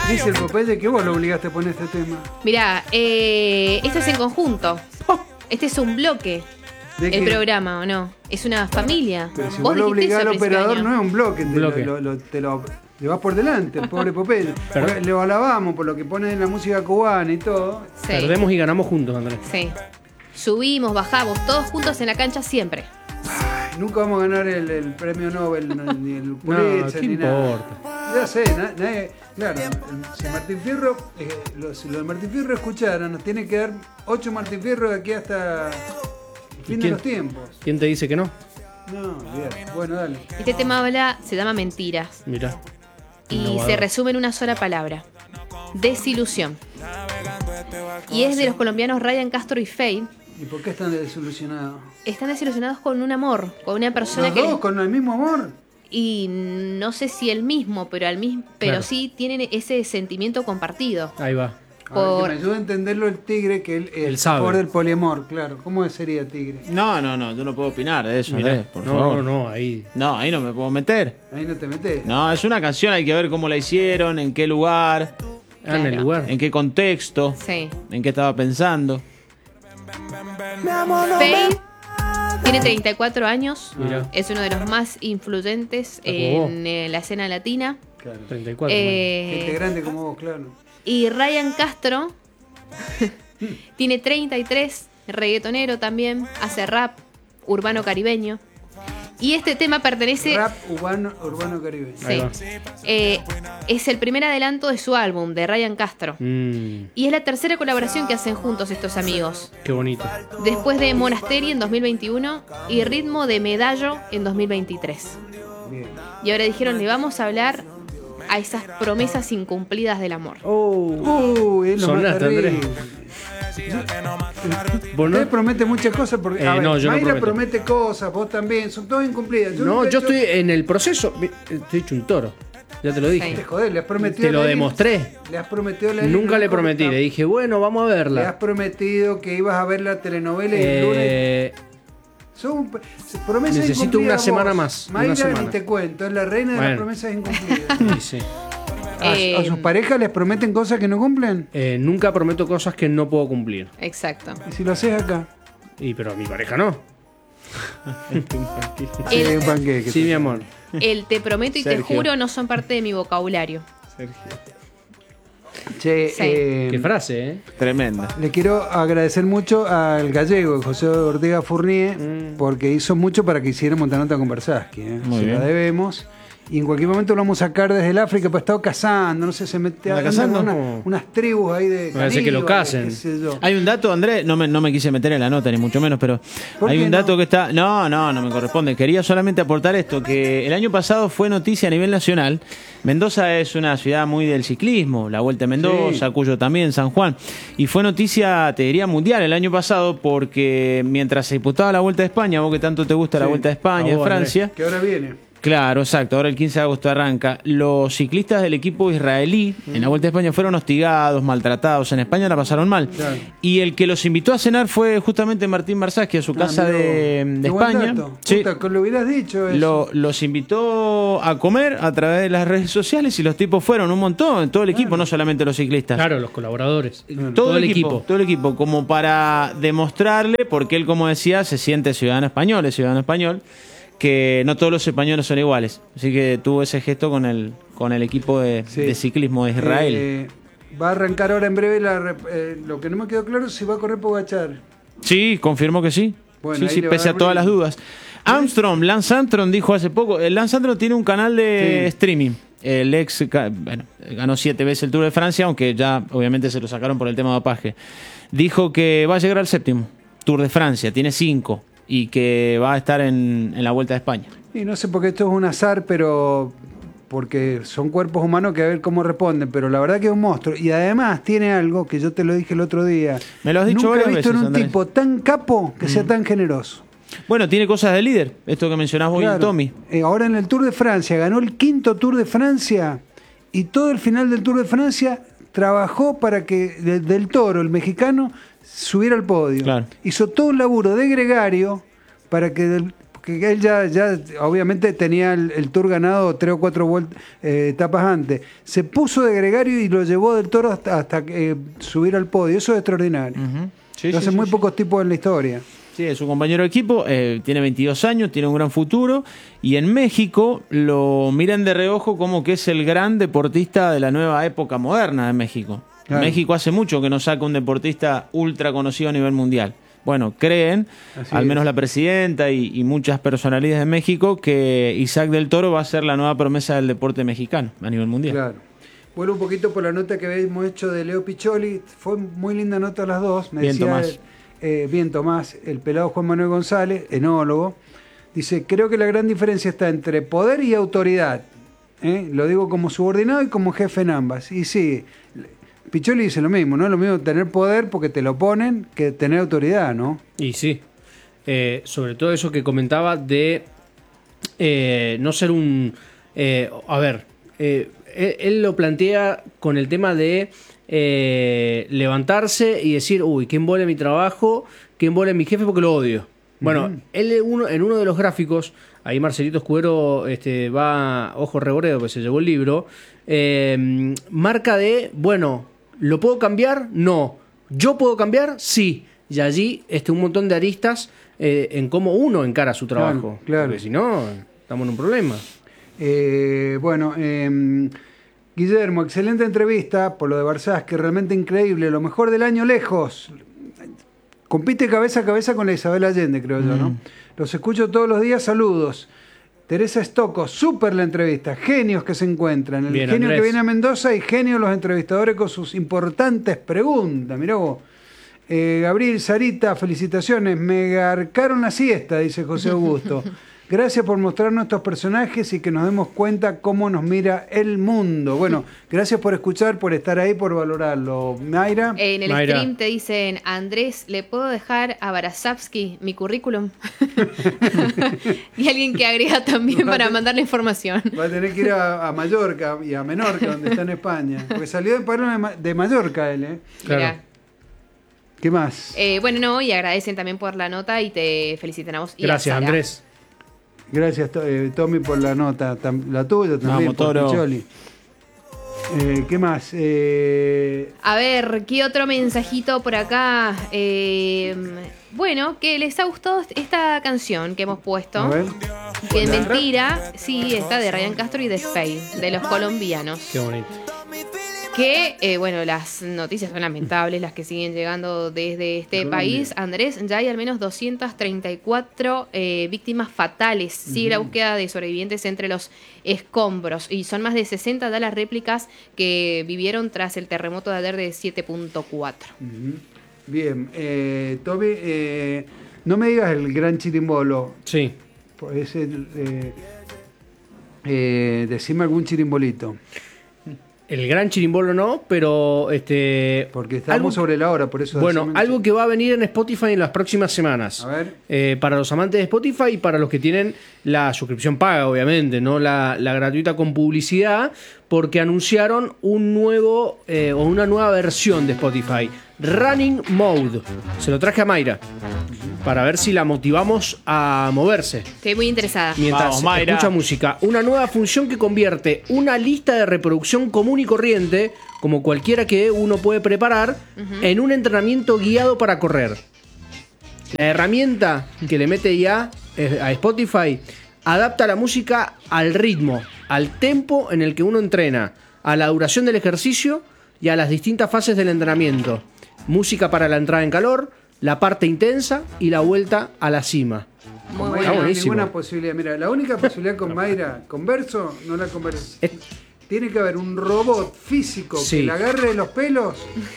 Dice el Popeye que vos lo obligaste a poner este tema. Mirá, esto es en conjunto. Este es un bloque. ¿De El qué? programa, ¿o no? Es una familia. Pero si vos lo dijiste obligás eso al principio de operador, año. no es un bloque. Bloque. Te lo llevas por delante, el pobre Popeye. Pero- Lo alabamos por lo que pone en la música cubana y todo. Sí, Perdemos y ganamos juntos, Andrés. sí. Subimos, bajamos, todos juntos en la cancha siempre. Ay, nunca vamos a ganar el premio Nobel, ni el No, Pulitzer, ¿qué ni nada. importa? Ya sé, nadie, claro, si Martín Fierro, si los de Martín Fierro escucharan, nos tiene que dar 8 Martín Fierro de aquí hasta el fin de quién? los tiempos. ¿Quién te dice que no? No, bien, bueno, dale. Este tema se llama Mentiras. Mirá. Y Innovador. se resume en una sola palabra. Desilusión. Y es de los colombianos Ryan Castro y Faye. ¿Y por qué están desilusionados? Están desilusionados con un amor, con una persona ¿Los que... dos con el mismo amor? Y no sé si el mismo, pero Claro. sí tienen ese sentimiento compartido. Ahí va. A ver, Por- que me ayuda a entenderlo el tigre, que él Él es sabe. a favor del poliamor, claro. ¿Cómo sería tigre? No, yo no puedo opinar de eso, Mirá. Andrés, por no, favor. no, ahí. No, ahí no me puedo meter. Ahí no te metes. No, es una canción, hay que ver cómo la hicieron, en qué lugar, Ah, en el Claro. lugar. en qué contexto, Sí. en qué estaba pensando. Faye tiene 34 años. Mirá. Es uno de los más influyentes como vos. en la escena latina. Claro. 34. Gente Eh, grande como vos, claro. y Ryan Castro tiene 33, reggaetonero también, hace rap urbano caribeño. Y este tema pertenece... Rap urbano caribeño. Ahí va. es el primer adelanto de su álbum, de Ryan Castro. Mm, Y es la tercera colaboración que hacen juntos estos amigos. qué bonito. Después de Monastery en 2021 y Ritmo de Medallo en 2023. Bien. Y ahora dijeron, le vamos a hablar a esas promesas incumplidas del amor. Oh. Es lo más Sonaste, terrible. Andrés. ¿Vos no? Usted promete muchas cosas porque a ver, no, yo no Mayra prometo. promete cosas, vos también, son todas incumplidas. No, nunca he yo hecho- estoy en el proceso. Estoy hecho un toro. Ya te lo dije. Te joder, le has prometido. Te lo a Lali- demostré. Le has prometido a Lali Nunca que le no prometí. corta. Le dije, bueno, vamos a Le has verla. prometido que ibas a ver la telenovela y el lunes. Son promesas Necesito incumplidas. una semana vos. más, una Mayra, semana. ni te cuento, es la reina de las Bueno. promesas incumplidas. sí. ¿A sus parejas les prometen cosas que no cumplen? Nunca prometo cosas que no puedo cumplir. Exacto. ¿Y si lo haces acá? Pero a mi pareja no. Sí, El- un panqueque. Sí, mi amor. El te prometo y te Sergio. juro no son parte de mi vocabulario. Che, Sí. Qué frase, ¿eh? Tremenda. le quiero agradecer mucho al gallego, José Ortega Fournier, porque hizo mucho para que hiciéramos esta nota con Versace. Muy Se bien. la debemos. Y en cualquier momento lo vamos a sacar desde el África, pues estado cazando, no sé, se mete ¿Anda cazando? unas tribus ahí de Parece que lo caníbales, casen. qué sé yo. Hay un dato, Andrés, no me quise meter en la nota, ni mucho menos, pero ¿Por hay qué un no? dato que está... No me corresponde. Quería solamente aportar esto, que el año pasado fue noticia a nivel nacional. Mendoza es una ciudad muy del ciclismo, la Vuelta a Mendoza, Sí. Cuyo también, San Juan. Y fue noticia, te diría, mundial el año pasado, porque mientras se disputaba la Vuelta a España, vos que tanto te gusta la Sí. Vuelta a España, A en vos, Francia... Que ahora viene. Claro, exacto. Ahora el 15 de agosto arranca. Los ciclistas del equipo israelí en la Vuelta a España fueron hostigados, maltratados. En España la pasaron mal. Claro. Y el que los invitó a cenar fue justamente Martín Marsaschi a su casa mirá de vos. Qué buen España. dato. Sí. Puta, que lo hubieras dicho eso. Los invitó a comer a través de las redes sociales y los tipos fueron un montón, todo el equipo, no solamente los ciclistas. Claro, los colaboradores. Todo el equipo, como para demostrarle, porque él, como decía, se siente ciudadano español, que no todos los españoles son iguales. Así que tuvo ese gesto con el equipo Sí. de ciclismo de Israel. Va a arrancar ahora en breve lo que no me quedó claro es si va a correr Pogačar. Sí, confirmó que sí. Bueno, Sí, ahí sí, le va a pese a dar todas las brillo. dudas. Lance Armstrong dijo hace poco, Lance Armstrong tiene un canal de Sí. streaming. El ganó 7 veces el Tour de Francia, aunque ya obviamente se lo sacaron por el tema de dopaje. Dijo que va a llegar al 7º Tour de Francia, tiene 5, y que va a estar en la Vuelta a España. Y no sé por qué esto es un azar, pero porque son cuerpos humanos que a ver cómo responden, pero la verdad que es un monstruo. Y además tiene algo que yo te lo dije el otro día. Me lo has dicho Nunca he varias visto veces, en un Andrés. tipo tan capo que sea tan generoso. Bueno, tiene cosas de líder, esto que mencionás vos, Claro. Tommy. Ahora en el Tour de Francia, ganó el 5º Tour de Francia y todo el final del Tour de Francia trabajó para que del Toro, el mexicano, subiera al podio. Claro. Hizo todo un laburo de gregario para que que él ya obviamente tenía el Tour ganado 3 o 4 etapas antes. Se puso de gregario y lo llevó del Toro hasta subir al podio. Eso es extraordinario. Sí, Lo hacen muy pocos tipos en la historia. Sí, es su compañero de equipo, tiene 22 años, tiene un gran futuro y en México lo miran de reojo como que es el gran deportista de la nueva época moderna de México. Claro. México hace mucho que no saca un deportista ultra conocido a nivel mundial. Bueno, creen, al menos la presidenta y muchas personalidades de México, que Isaac del Toro va a ser la nueva promesa del deporte mexicano a nivel mundial. Claro. Vuelvo un poquito por la nota que habíamos hecho de Leo Piccioli. Fue muy linda nota las dos. Me Bien, decía Tomás. Bien, Tomás, el pelado Juan Manuel González, enólogo, dice, creo que la gran diferencia está entre poder y autoridad. Lo digo como subordinado y como jefe en ambas. Y sí, Piccioli dice lo mismo, ¿no? Lo mismo tener poder porque te lo ponen que tener autoridad, ¿no? Y sí, sobre todo eso que comentaba de no ser un... él lo plantea con el tema de levantarse y decir, uy, ¿quién vuelve mi trabajo? ¿Quién vuelve mi jefe? Porque lo odio. Bueno, él en uno de los gráficos, ahí Marcelito Escudero va ojo reboreo, que se llevó el libro, marca de, bueno, ¿lo puedo cambiar? No. ¿Yo puedo cambiar? Sí. Y allí un montón de aristas en cómo uno encara su trabajo. Claro. Porque si no, estamos en un problema. Guillermo, excelente entrevista por lo de Barzázquez, realmente increíble, lo mejor del año lejos. Compite cabeza a cabeza con la Isabel Allende, creo yo, ¿no? Los escucho todos los días, saludos. Teresa Estocco, súper la entrevista, genios que se encuentran. El Bien, genio Andrés. que viene a Mendoza y genio los entrevistadores con sus importantes preguntas. Mirá vos. Gabriel, Sarita, felicitaciones. Me garcaron la siesta, dice José Augusto. Gracias por mostrarnos estos personajes y que nos demos cuenta cómo nos mira el mundo. Bueno, gracias por escuchar, por estar ahí, por valorarlo. Mayra. En el Mayra. stream te dicen, Andrés, ¿le puedo dejar a Barazapsky mi currículum? Y alguien que agrega también para mandar la información. Va a tener que ir a Mallorca y a Menorca, donde está en España. Porque salió de Palma de Mallorca él, ¿eh? Claro. Mirá. ¿Qué más? Y agradecen también por la nota y te felicitan a vos. Y a Gracias, Sara. Andrés. Gracias, Tommy, por la nota. La tuya también, Vamos, por Toro. Piccioli. ¿Qué más? A ver, ¿qué otro mensajito por acá? Bueno, que les ha gustado esta canción que hemos puesto. A ver. Que es mentira, sí, está de Ryan Castro y de Faye, de los colombianos. Qué bonito. Que, las noticias son lamentables, las que siguen llegando desde este Colombia. país. Andrés, ya hay al menos 234 víctimas fatales. Sigue la búsqueda de sobrevivientes entre los escombros. Y son más de 60 de las réplicas que vivieron tras el terremoto de ayer de 7.4. Bien. Tommy, no me digas el gran chirimbolo. Sí. Decime algún chirimbolito. El gran chirimbolo no, pero Porque estamos sobre la hora, por eso... Bueno, decime- algo que va a venir en Spotify en las próximas semanas. A ver. Para los amantes de Spotify y para los que tienen la suscripción paga, obviamente, no la gratuita con publicidad, porque anunciaron un nuevo o una nueva versión de Spotify, Running Mode. Se lo traje a Mayra para ver si la motivamos a moverse Estoy muy interesada. mientras Vamos, Mayra. escucha música. Una nueva función que convierte una lista de reproducción común y corriente, como cualquiera que uno puede preparar, en un entrenamiento guiado para correr. La herramienta que le mete ya a Spotify adapta la música al ritmo, al tempo en el que uno entrena, a la duración del ejercicio y a las distintas fases del entrenamiento. Música para la entrada en calor, la parte intensa y la vuelta a la cima. Muy Con bueno. Mayra no hay buenísimo. ninguna posibilidad. Mira, la única posibilidad con Mayra, converso, no la converso. Es- Tiene que haber un robot físico Sí. que le agarre los pelos